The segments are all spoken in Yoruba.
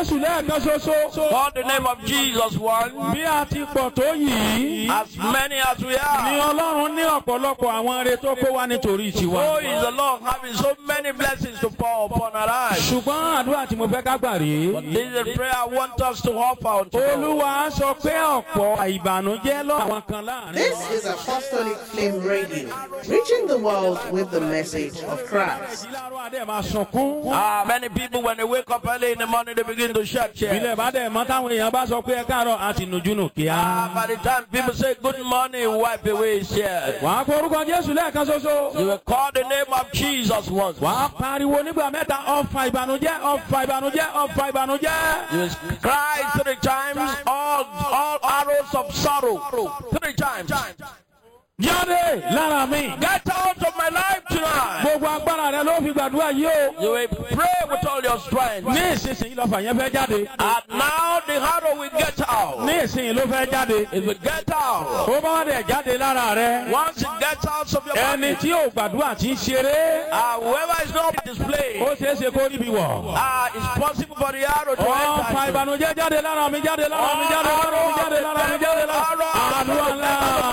Jésù lẹ́ẹ̀kan ṣoṣo. Call the name of Jesus once. Bí a ti pọ̀ tó yìí. As many as we Ni are. Ọlọ́run ní ọ̀pọ̀lọpọ̀ àwọn ire tó kó wá nítorí tiwa. So is the Lord having so many blessings to pour upon our lives. Ṣùgbọ́n àdúrà tí mo fẹ́ ká gbà rèé. But this is a prayer I want us to offer unto God. Olúwa sọ pé ọ̀pọ̀ ìbànújẹ́ lọ́wọ́ kan láàrin. This is Apostolic Flame Radio, reaching the world with the message of Christ. Ìlàrọ̀ adé máa sunkún. Many people, when they wake up early in the morning, they begin to shed tears. Ìbílẹ̀ bá dẹ̀ mọ́ táwọn èèyàn bá sọ pé ẹ káàárọ̀ àti nùjúnù kíá. By the time people say good morning, wipe away his tears. Wàá kó orúkọ Jésù lẹ́ẹ̀kan ṣoṣo. You will call the name of Jesus once. Wàá pariwo nígbà mẹ́ta ọ̀fà ìbànújẹ́ ọ̀fà ìbànújẹ́ ọ̀fà ìbànújẹ́. You will cry 3 times, all arrows of sorrow. 3 times. Jáde lára mi. Get out of my life tonight. Gbogbo agbára rẹ ló fi gbàdúrà yìí o. You will pray with all your strength. Ní ìsinsìnyí lọ́fà yẹn fẹ́ jáde. And now the arrow will get out. Ní ìsinsìnyí ló fẹ́ jáde. It will get out. Ó bá wá dẹ̀ jáde lára rẹ. Once it gets out of your Ẹni body, tí ò gbàdúrà tí ń ṣeré. whoever is not displayed, Ó ṣeé ṣe kó níbi wọ̀. it's possible for the arrow to Ọ̀fà enter. ìbànújẹ́ jáde lára mi jáde lára mi jáde lára mi jáde lára mi jáde lára. Àdúrà ńlá.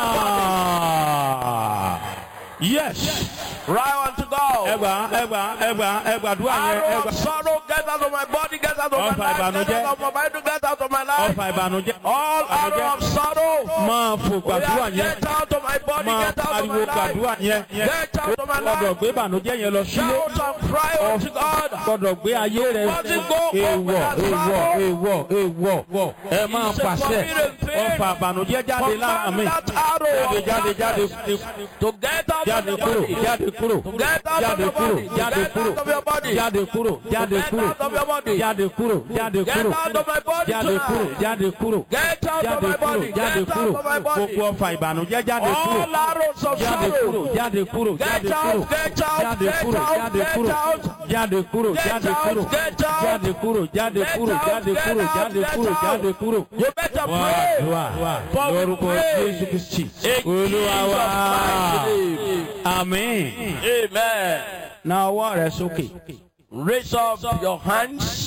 Yes. Right on to go. Ẹgbà àdúrà yẹn. Arrow of sorrow, get out of my body, get out of my Ọ̀fà life, get ìbànújẹ́. out of my body, get out of my life. Ọ̀fà ìbànújẹ́. All arrow of sorrow, Máa fò gbàdúrà yẹn. get out of my body, Máa get out of pariwo my gbàdúrà life. yẹn. Get out of my Gbọ́dọ̀ life. gbé ìbànújẹ́ yẹn lọ sílé. Shout and cry unto God. Gbọ́dọ̀ gbé ayé rẹ̀. Èèwọ̀. Ẹ máa pàṣẹ. Ọ̀fà ìbànújẹ́ jáde lára mi. Jáde. To get out of Jáde your kúrò. body. Jáde kúrò. Get out of Jáde your kúrò. body. Jáde Get kúrò. out of your body. Jáde kúrò. Jáde Get kúrò. out of your body. Jáde kúrò. Jáde Get kúrò. out of my body Jáde kúrò. tonight. Jáde kúrò. Get out of Jáde my kúrò. body. Jáde Get kúrò. out of my body. Gbogbo ọ̀fà ìbànújẹ́ jáde kúrò. All arrows of Jáde kúrò. sorrow. Jáde kúrò. Get Jáde out, kúrò. get out, Jáde get kúrò. out, Jáde get kúrò. out. Jáde kúrò. Get Jáde out, kúrò. get out. Jáde kúrò. Jáde Get kúrò. out, Jáde get kúrò. out, Jáde get kúrò. out. Jáde kúrò. You better Wá pray. àdúrà For we lórúkọ pray. Jésù Kristi. In Olúwa Jesus' wa. mighty name. Àmín. Amen. Na ọwọ́ rẹ sókè. Raise up your hands.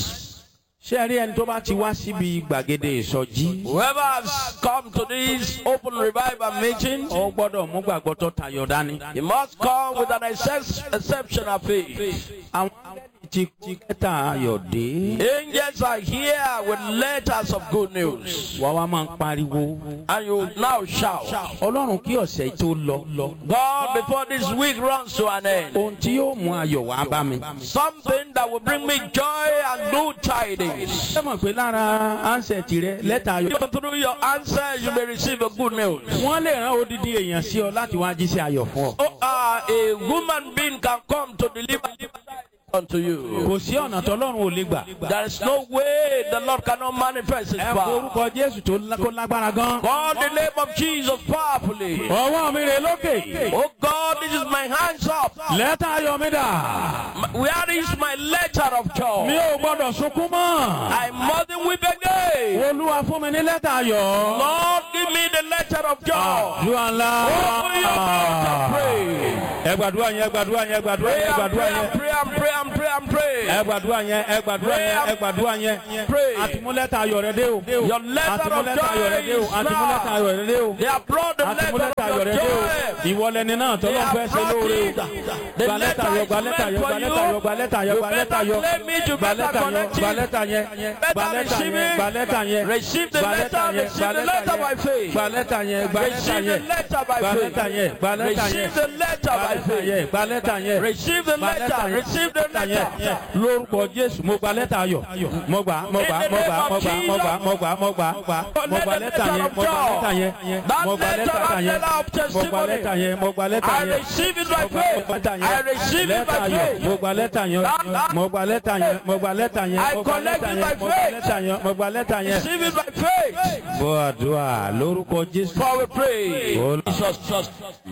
Ṣé ẹ rí ẹni tó bá ti wá síbi gbàgede ìsọjí? Whoever has come to this open revival meeting, Ó gbọ́dọ̀ mú gbàgbọ́ tó tayọ dání. he must come with an exceptional faith. Àwọn ti kẹta ayọ̀ dé. Angels are here with letters of good news. Wà wá máa ń pariwo. And you now shout, Ọlọ́run kí ọ̀sẹ̀ tó lọ. God, before this week runs to an end, Ohun tí yóò mú ayọ̀ wá bá mi. something that will bring me joy and good tidings. Ṣé mọ̀ pé lára ánsẹ̀tì rẹ lẹ́tà ayọ̀? Through your answer, you may receive a good news. Wọ́n lè rán odidi èèyàn sí ọ láti wá jíṣẹ́ ayọ̀ fún ọ. A woman being can come to deliver unto you. Kò sí ọ̀nà tọ́lọ́run ò lè gbà. There is no way the Lord cannot manifest His Ẹ power. forúkọ Jésù tó lágbára gan. Call the name of Jesus powerfully. Ọwọ́ mi rè lókè. Oh God, this is my hands up. Lẹ́tà ayọ̀ mi dà. Where is my letter of Mi joy? ò gbọ́dọ̀ sunkún mọ́. I mustn't weep again. Olúwa fún mi ní lẹ́tà ayọ̀. Lord, give me the letter of joy. Àdúrà ńlá. Open your mouth and pray. Ẹ gbàdúrà yẹn, ẹ gbàdúrà yẹn, ẹ gbàdúrà Pray yẹn, ẹ and gbàdúrà pray yẹn. and pray and pray and pray and pray. Ẹ gbàdúrà yẹn, ẹ gbàdúrà yẹn, ẹ gbàdúrà yẹn. Pray. Àtìmúlẹ́tà ayọ̀ rẹ dé o. Your letter of Àtìmúlẹ́tà ayọ̀ rẹ dé o. joy is Àtìmúlẹ́tà ayọ̀ rẹ dé o. They have brought the letter Àtìmúlẹ́tà ayọ̀ of rẹ dé o. joy. Ìwọlẹ́ni náà They tọ́lọ́ have fẹ́ ṣe brought lóore o. it. The Gba lẹ́tà letter ayọ̀, is gba lẹ́tà meant ayọ̀, for gba you. lẹ́tà ayọ̀, gba lẹ́tà ayọ̀, You gba lẹ́tà better ayọ̀. claim it, you Gba better lẹ́tà yẹn, connect gba it. lẹ́tà yẹn, gba Better lẹ́tà receive yẹn, it. gba lẹ́tà yẹn. Receive the Gba letter, lẹ́tà yẹn, receive gba the lẹ́tà letter by yẹn. faith. Gba lẹ́tà yẹn, gba lẹ́tà Receive the yẹn. letter by Gba faith. lẹ́tà yẹn, gba lẹ́tà yẹn. Receive the letter Gba by lẹ́tà faith. yẹn, gba lẹ́tà yẹn. Receive the Gba lẹ́tà letter. yẹn, Receive the lẹ́tà yẹn. letter. Lórúkọ Jésù, mo gba lẹ́tà ayọ̀. Mo gbà, mo gbà, mo gbà, mo gbà, mo gbà, mo gbà, mo gbà, mo gbà lẹ́tà yẹn, mo gbà lẹ́tà yẹn. Mo gbà lẹ́tà yẹn. Mo gbà lẹ́tà yẹn, mo gbà lẹ́tà I yẹn. receive it by faith. I receive it Lẹ́tà by ayọ̀, faith. mo gba lẹ́tà yẹn. Mo gba lẹ́tà yẹn, mo gba lẹ́tà yẹn. I Mo gba collect lẹ́tà it yẹn, by mo gba faith. lẹ́tà yẹn, mo gba lẹ́tà yẹn. Receive it by faith. Bọ́ àdúrà lórúkọ Jésù. For we pray. Olúwa. Jesus.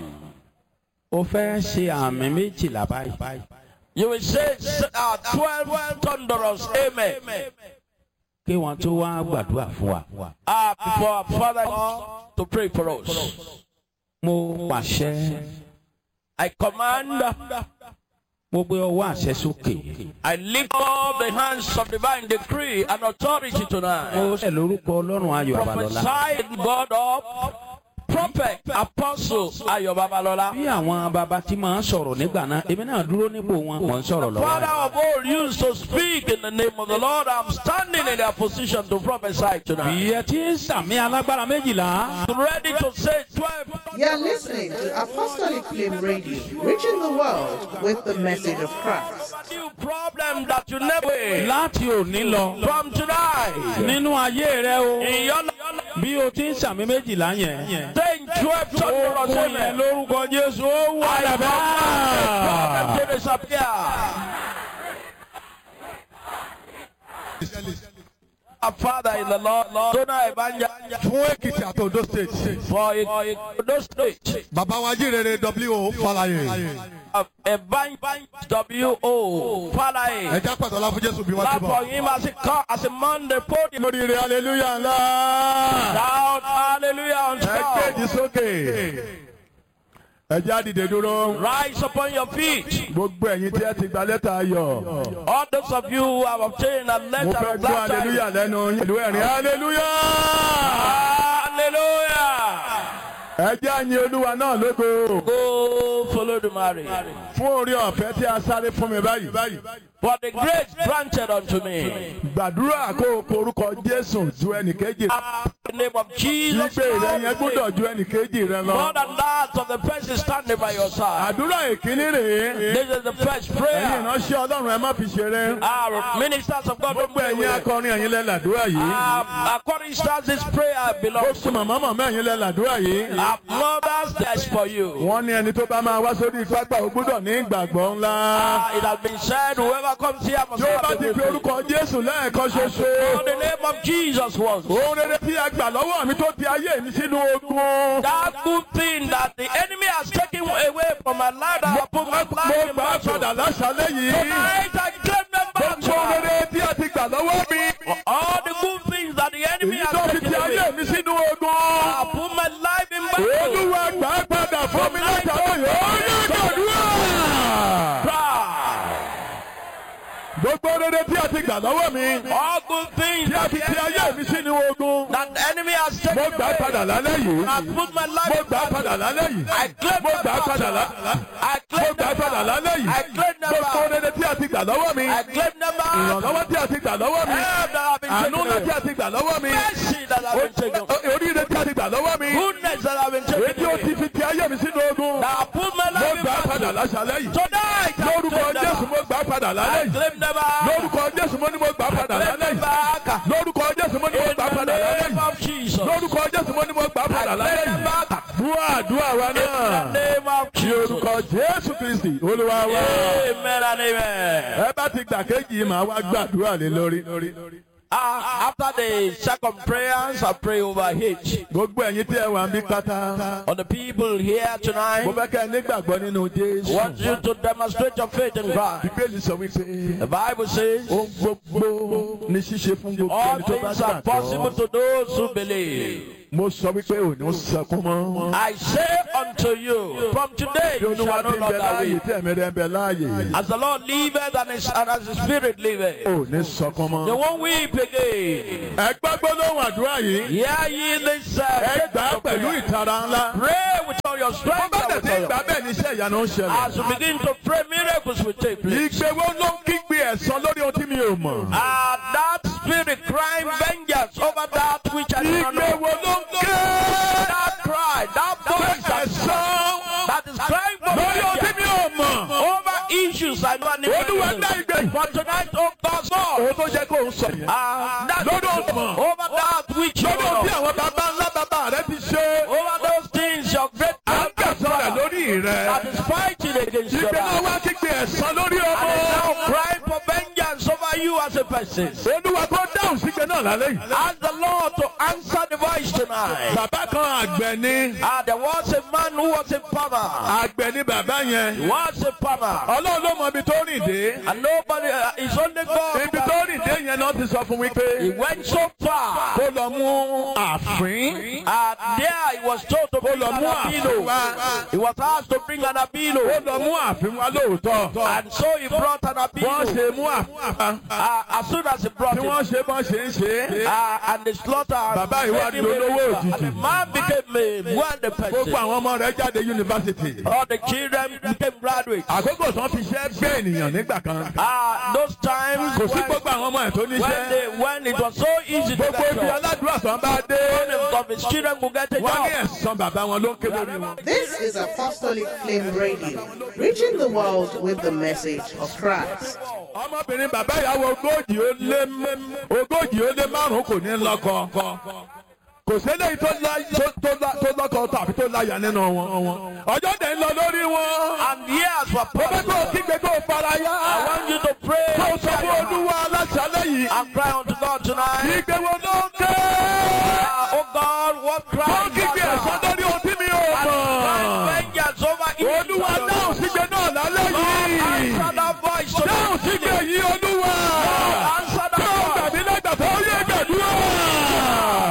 O fẹ́ ṣe àmì méjìlá báyìí. You will say 12 thunderous amen. Kí wọ́n tó wá gbàdúrà fún wa. Before our Father to pray for us. Mo pàṣẹ I command Mo gbé ọwọ́ àṣẹ sókè. I lift up the hands of divine decree and authority tonight. Mo ṣe lórúkọ Ọlọ́run Ayọ̀ Babalọ́lá. Prophesy God of prophet, apostle Ayọ̀ Babalọ́lá. Bí àwọn bàbá tí máa ń sọ̀rọ̀ nígbà náà, èmi náà dúró nípò wọn, mò ń sọ̀rọ̀ lọ́wọ́. Father of all used to speak in the name of the Lord. I'm standing in their position to prophesy tonight. Ìyẹn tí ń sàmì alágbára méjìlá. Ready to say 12. You're listening to Apostolic Flame Radio, reaching the world with the message of Christ. New problem that you never Láti òní lọ. from tonight. Nínú ayé rẹ o. In your Bí o ti ń sàmì méjìlá yẹn. saying 12 Ogun yẹn lórúkọ Jésù ó wà problem to lábẹ́. disappear. Our Father in the Lord, Dona Evangel fún Èkìtì àti Ondo state. for Ondo State. Bàbá wa jíire W.O. Fálayè. Evangel W.O. Falaye. Ẹja pàtó ọlá fún Jésù bí wọ́n Clap ti for bọ̀. him as he come as a Monday podium. Lóríire hallelujah ńlá. Shout hallelujah on Ẹgbẹ́jì top. sókè. Ẹja dìde dúró. Rise upon your feet. Gbogbo ẹ̀yin tí ẹ ti gba lẹ́tà ayọ̀. All those of you who have obtained a Mo letter fẹ́ of gbọ́ hallelujah baptism. lẹ́nu pẹ̀lú ẹ̀rín hallelujah. Hallelujah. Ẹja yin Olúwa náà lógo. Go follow the marriage. Fún orí ọ̀fẹ́ tí a sáré fún mi báyìí. For the grace granted unto me. Gbàdúrà kó o porúkọ Jésù ju ẹnìkejì. In the name of Jesus. Gbígbé rẹ yẹn gbúdọ̀ ju ẹnìkejì rẹ More lọ. than that of the person standing by your side. Àdúrà ìkíní rèé. This is the first Ẹ̀yin prayer. ìránṣẹ́ Ọlọ́run ẹ má fi ṣeré. Our ministers of God. Gbogbo ẹ̀yin akọrin ẹ̀yin lẹ làdúrà yìí. According to this prayer belongs Gbogbo to màmá ẹ̀yin lẹ làdúrà yìí. our mothers. That's for you. Wọ́n ní ẹni tó bá máa wá sórí pápá ó gbúdọ̀ ní ìgbàgbọ́ ńlá. It has been said, whoever comes here must Yóò bá have ti the fi faith. orúkọ Jésù lẹ́ẹ̀kan For ṣoṣo. the name of Jesus once. Ohun rere tí a gbà lọ́wọ́ mi tó ti ayé mi sínú ogun. That good thing that the enemy has taken away from my life, that I put my Mo life in gbà á battle. padà láṣálẹ́ yìí. Tonight I claim them back. Gbogbo ohun rere tí a ti gbà lọ́wọ́ mi. All the good things that the enemy Èyí tó has fi taken ti away. ayé mi sínú ogun. I put my life in battle. Olúwa gbà á padà fún mi látàrí yìí. Ó yẹ gbàdúrà. Gbogbo rere tí a ti gbà lọ́wọ́ mi. All good things Tí a that fi the ti ayé enemy, mi sínú ogun. that the enemy has Mo taken gbà á padà away. lálẹ́ yìí. I put my life Mo in gbà á battle. padà lálẹ́ yìí. I claim Mo them gbà á padà back. lálẹ́. I Mo claim gbà á them padà back. lálẹ́ yìí. I claim them Gbogbo back. rere tí a ti gbà lọ́wọ́ mi. I claim them back. Ìrànlọ́wọ́ tí a ti gbà lọ́wọ́ mi. Help that have been Àánú taken ńlá tí away. a ti gbà lọ́wọ́ mi. Mercy that have been taken away. Oríire tí a ti gbà lọ́wọ́ mi. Goodness that have been Èyí taken tí ó ti away. fi ti ayé mi sínú ogun. That I put my Mo life in gbà á padà battle. láṣálẹ́ yìí. Tonight I Lórúkọ claim them Jésù back. mo gbà á padà lálẹ́ I yìí. claim them back. Lórúkọ Jésù mo ní mo gbà á padà Claim lálẹ́ them yìí. back. Lórúkọ Jésù mo ní mo In gbà á the padà lálẹ́ name yìí. of Jesus. Lórúkọ Jésù mo ní mo gbà á padà I lálẹ́ claim them yìí. back. Dúà àdúrà wa In the náà. name of Ní Jesus. orúkọ Jésù Kristi Olúwa wa. Amen and amen. Ẹ bá ti gbà kéjì yìí màá wá gbàdúrà lé lórí. After the second prayers, I pray over H. Gbogbo ẹ̀yin tí ẹ wà ń bí pátá. On the people here Mo tonight, fẹ́ kẹ́ ẹ nígbàgbọ́ nínú Jésù. want you to demonstrate your faith in Christ. Bíbélì sọ wípé The Bible says, ohun gbogbo ní ṣíṣe fún gbogbo all ẹni tó bá things are possible gbàgbọ́. to those who believe. Mo sọ wípé ò ní sọkún mọ́. I say unto you, from today Bí you Olúwa shall no ti ń bẹ longer láàyè weep. tí ẹ̀mí rẹ̀ ń bẹ láàyè. As the Lord liveth and as the Spirit liveth, Ò ní sọkún you mọ́. won't weep again. Ẹ gbọ́ gbólóhùn àdúrà yìí. Hear ye this Ẹ gbà á pẹ̀lú ìtara ńlá. Pray with all your Bó strength. bá and tẹ̀ with sí all your- ìgbà bẹ́ẹ̀ ni iṣẹ́ ìyanu ń ṣẹlẹ̀. As you begin to pray, miracles will take place. Ìgbéwó ló ń kígbe ẹ̀san lórí ohun tí mi ò mọ̀. That spirit crying vengeance over that which I do not know. Ìgbéwó ló ń ké That cry, that voice that is crying for lórí ohun tí mi ò mọ̀. over issues I don't Olúwa dá know. ìgbé. For tonight, oh God, Lord, Òun tó jẹ́ kó ń sọ yẹn. that Lórí ohun mọ̀. over that which you Lórí ohun tí know, àwọn bàbá ńlá bàbá rẹ ti ṣe. over those things your great À ń kẹ̀sọ́ rẹ̀ lórí that rẹ̀. is fighting against your Ìgbéwó life. wá kígbe ẹ̀san lórí And is ọmọ. now crying for vengeance over you as a person. Olúwa kó dáhùn sígbe náà lálẹ́ yìí. Ask the Lord to answer the voice tonight. Bàbá kan àgbẹ̀ ni. There was a man who was a farmer. Àgbẹ̀ ni bàbá yẹn. He was a farmer. Ọlọ́run ló mọ ibi tó rìn dé. And nobody, it's only God. Ibi tó rìn dé yẹn náà ti sọ fún mi pé. He went so far. Kó lọ mú àfín. There he was told to bring an abilo. He was asked to bring an abilo. Ó lọ mú àfín wá lóòótọ́. And so he brought an abilo. Wọ́n ṣe mú àfín. As soon as he brought Tí it, wọ́n ṣe bọ́n ṣe ń ṣe. and the slaughter. Bàbá ìwà di olówó òjijì. And the man became a wonder person. Gbogbo àwọn ọmọ rẹ̀ jáde yunifásitì. All the children became graduates. Àkókò tán fi ṣẹ́ gbé ènìyàn nígbà kan. Those times Kò sí gbogbo àwọn ọmọ ẹ̀ tó níṣẹ́. when it was so easy to Gbogbo get ibi jobs, aládùúrà tán bá dé. of his children could get a Wọ́n ní job. ẹ̀san bàbá wọn ló ń ké lórí wọn. This is Apostolic Flame Radio, reaching the world with the message of Christ. Ọmọbìnrin bàbá ìyàwó ogójì ó lé márùn-ún kò ní lọ́kọ. Kò sẹ́lẹ̀ tó lọ́kọ tàbí tó láyà nínú wọn. Ọjọ́ dẹ̀ ń lọ lórí wọn. And years were Mo fẹ́ passed. kó o kígbe kó o fara yá. I want you to pray Kó o sọ fún Olúwa aláṣálẹ̀ yìí. and cry unto God tonight. Ìgbé wo ló ń ké? Oh God, what Kó cry o kígbe ẹ̀san lórí ohun tí mi ò mọ̀. vengeance over evil. Olúwa dáhùn sígbe náà lálẹ́ yìí. Answer that voice Dáhùn tonight. sígbe yìí Olúwa. Answer Kí o that gbàgbé lẹ́gbàá tó yẹ gbàdúrà.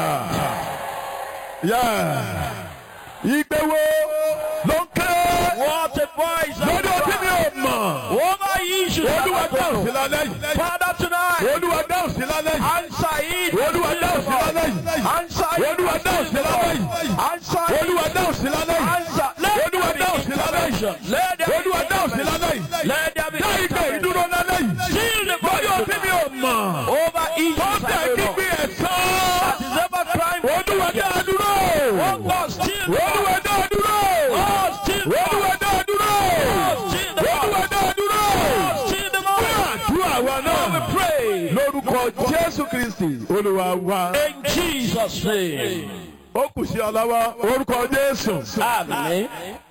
Ìgbé wo ló ń ké? What a voice. Lórí ohun tí mi ò mọ̀. Over issues. Olúwa dáhùn sí lálẹ́ yìí. Father tonight. Olúwa dáhùn sí lálẹ́ yìí. Answer it. Olúwa dáhùn sí lálẹ́ yìí. Answer it. Olúwa dáhùn sí lálẹ́ yìí. Answer it. Olúwa dáhùn sí lálẹ́ yìí. Answer. Olúwa dáhùn sí lálẹ́ yìí. Let there be Olúwa dáhùn sí lálẹ́ yìí. Let there be Dá ìgbé ìdúró lálẹ́ yìí. Seal the Lórí ohun tí mi ò mọ̀. over Ó issues. tẹ̀ kígbe ẹ̀san. Is ever crime. Olúwa dá a dúró. Oh God, still Olúwa dá a dúró. God, still Olúwa dá a dúró. still the Olúwa dá a dúró. still the Àdúrà wa náà. pray Lórúkọ Jésù Kristì Olúwa wa. in Jesus' name. Ó kù sí ọ lọ́wọ́ orúkọ Jésù. Amen.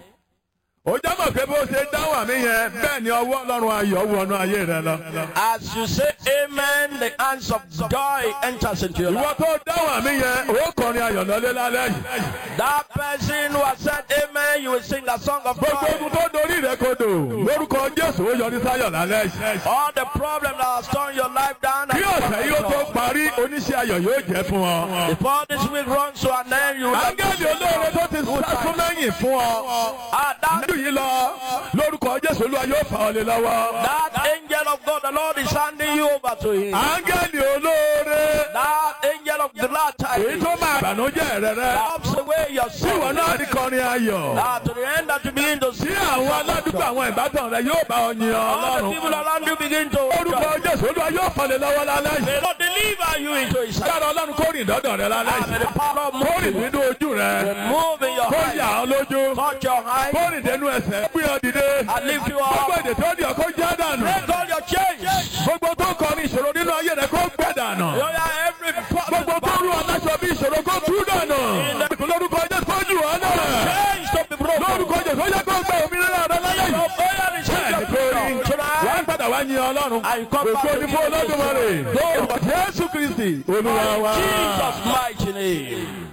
Ó jábọ̀ pé bó ṣe dáhùn àmì yẹn bẹ́ẹ̀ ni ọwọ́ Ọlọ́run ayọ̀ wọnú ayé rẹ lọ. As you say amen, the hands of joy enters into your Ìwọ life. tó dáhùn àmì yẹn ó kọrin ayọ̀ lọ́lé lálẹ́ yìí. That person who has said amen, you will sing the song of Gbogbo joy. ogun tó dorí rẹ kodò lórúkọ Jésù ó yọrí sáyọ̀ lálẹ́ yìí. All the problems that have torn your life down. Bí ọ̀sẹ̀ yìí ó tó parí oníṣẹ́ ayọ̀ yóò jẹ́ fún ọ. Before this week runs to an end, you will Áńgẹ́lì olóore tó ti sásún lẹ́yìn fún ọ. that Nínú yìí lọ lórúkọ Jésù Olúwa yóò fà ọ́ lé lọ́wọ́. angel of God, the Lord is handing you over to him. Áńgẹ́lì olóore That angel of the glad èyí tidings tó máa bànújẹ́ rẹ rẹ. helps away your Tí ìwọ sin. náà rí kọrin ayọ̀. To the end that you begin to Tí see àwọn aládùúgbò àwọn ìbátan rẹ yóò bá ọ yin all the Ọlọ́run. people around you begin to Orúkọ Jésù Olúwa yóò fà lé lọ́wọ́ lálẹ́ yìí. may God deliver you into his hand. Yára Ọlọ́run kó rìn dọ́dọ̀ rẹ lálẹ́ May the yìí. power of Kó rìn moving, nínú ojú rẹ. move in your Kó hand, yà ọ́ lójú. touch your Kó hand, rìn dénú ẹsẹ̀. Gbé ọ dìde. and lift you Gbogbo up. èdè tó di ọkọ já dànù. Break all your chains. Gbogbo tó kọrin ìṣòro nínú ayé rẹ kó gbẹ dànù. Every Gbogbo tó rú aláṣọ bí ìṣòro kó tú dànù. Lórúkọ Jésù kó jù ọ́ náà. chains to be broken. Lórúkọ Jésù ó yẹ kó gbẹ òmìnira rẹ láyé yìí. Bẹ́ẹ̀ni kórìí. Wọ́n padà wá yin Ọlọ́run. Ògo ni fún Olódùmarè. Jésù Kristi Olúwa wa. Jesus' mighty name.